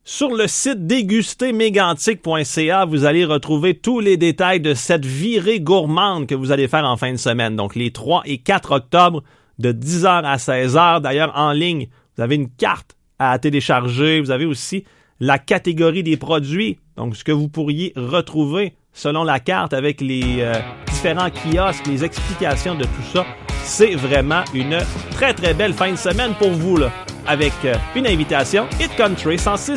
Sur le site dégustermégantic.ca, vous allez retrouver tous les détails de cette virée gourmande que vous allez faire en fin de semaine. Donc, les 3 et 4 octobre, de 10h à 16h. D'ailleurs, en ligne, vous avez une carte à télécharger. Vous avez aussi la catégorie des produits. Donc, ce que vous pourriez retrouver selon la carte avec les différents kiosques, les explications de tout ça. C'est vraiment une très, très belle fin de semaine pour vous, là, avec une invitation Hit Country 106.